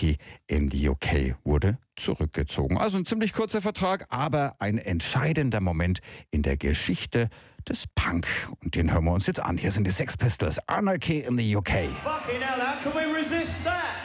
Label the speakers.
Speaker 1: Anarchy in the UK wurde zurückgezogen. Also ein ziemlich kurzer Vertrag, aber ein entscheidender Moment in der Geschichte des Punk. Und den hören wir uns jetzt an. Hier sind die Sex Pistols, Anarchy in the UK.
Speaker 2: Fucking hell, how can we resist that?